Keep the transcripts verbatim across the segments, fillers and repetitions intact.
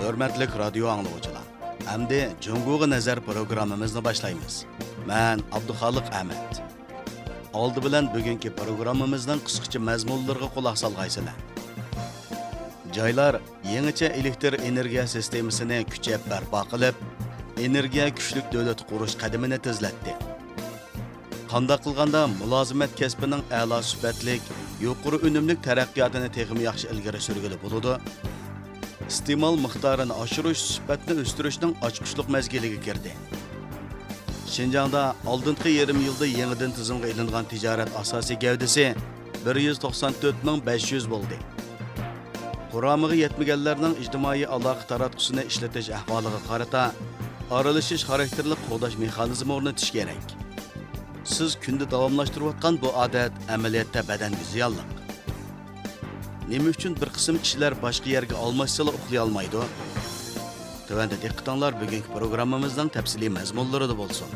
Hürmetlik radyo anlıqçılar. Endi Cunguğa Nazar programımızını başlayımız. Ben Abduxaliq Ahmet. Oldi bilan bugungi programmamizning qisqacha mazmunlariga quloq solgaysizlar. Joylar yangicha elektr energiya sistemasini kuchayib barpo qilib, energiya kuchlik davlat qurish qadamini tezlatdi. Qanday qilganda mulozimat kasbining a'lo sifatlik, yuqori unumlik taraqqiyotini texmi yaxshi ilgari surgili bo'ladi. İstemal miqdorini oshirish sifatni o'stirishning ochqishliq mezgiliga kirdi. Şinjan'da oldingi yarim yilda yangidan tizimga ilingan tijorat asosiy gavdasi bir yuz to'qson to'rt ming besh yuz bo'ldi. Quramiga yetmaganlarning ijtimoiy aloqa taratqusini ishlatish ahvoliga qarata aralashish xarakterli qo'llash mexanizmi o'rnatish kerak. Siz kunda davomlashtirayotgan bu odat amaliyotda badanga ziyonli. Nima uchun bir qism kishilar boshqa yerga olmashsalar uxlay olmaydi? Tövəndə diqqətinizlər bugünkü proqramımızdan təfsili məzmunları da bolsun.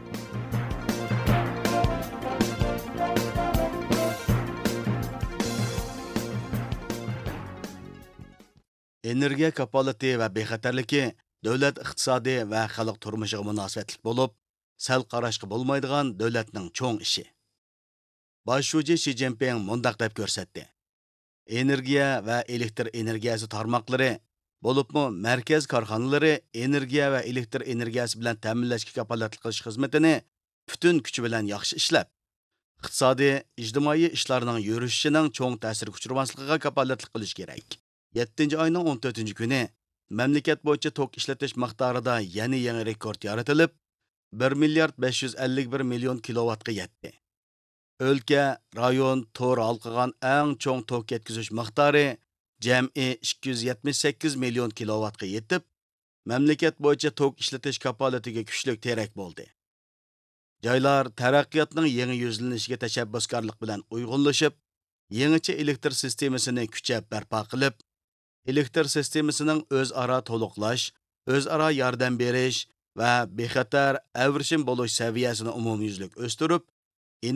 Energiya kapalati və bexəterliki dövlət iqtisadi və xalq turmuşuğa münasibətlik olub, sal qarashqı bolmaydigan dövlətning çoğ işi. Baş şuji Xi Jinping mundaq deb ko'rsatdi. Energiya və elektr energiyasi tarmoqlari bo'libmi markaz korxonalari energiya va elektr energiyasi bilan ta'minlashga kafolatlik qilish xizmatini butun kuchi bilan yaxshi ishlab, iqtisodiy, ijtimoiy ishlarning yurishining cho'ng ta'sir kuchirmasligiga kafolatlik qilish kerak. yettinchi oyning o'n to'rtinchi kuni mamlakat bo'yicha tok ishlatish miqdorida yana yangi rekord yaratilib, bir milliard besh yuz ellik bir million kilovatga yetdi. O'lka, rayon, to'r halqagan eng cho'ng tok yetkazish miqdori Cəmi ikki yuz yetmish sakkiz million kilovatga yetib, mamlakat bo'yicha tok ishlatish kapolatiga kuchlik terak bo'ldi. Joylar taraqqiyotning yangi yuzlanishiga tashabbuskorlik bilan uyg'unlashib, yangicha elektr sistemasini kuchayib barpo qilib, elektr sistemasining o'zaro to'liqlash, o'zaro yordam berish va bexatar avrishim bo'lish saviyasini umumyuzlik o'stirib,